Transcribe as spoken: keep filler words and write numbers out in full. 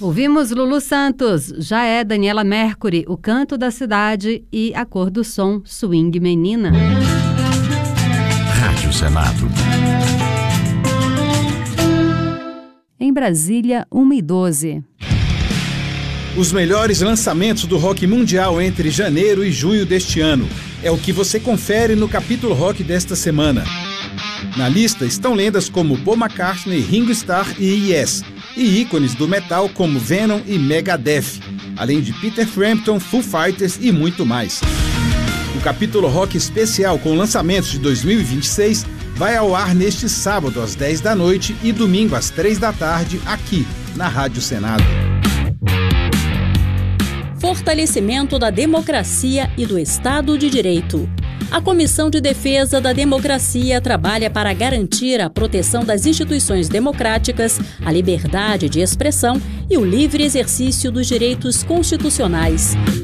Ouvimos Lulu Santos, Já É Daniela Mercury, O Canto da Cidade e A Cor do Som, Swing Menina. Rádio Senado. Em Brasília, uma e doze. Os melhores lançamentos do rock mundial entre janeiro e junho deste ano. É o que você confere no Capítulo Rock desta semana. Na lista estão lendas como Paul McCartney, Ringo Starr e Yes, e ícones do metal como Venom e Megadeth, além de Peter Frampton, Foo Fighters e muito mais. O Capítulo Rock especial com lançamentos de dois mil e vinte e seis vai ao ar neste sábado às dez da noite e domingo às três da tarde aqui na Rádio Senado. Fortalecimento da democracia e do Estado de Direito. A Comissão de Defesa da Democracia trabalha para garantir a proteção das instituições democráticas, a liberdade de expressão e o livre exercício dos direitos constitucionais.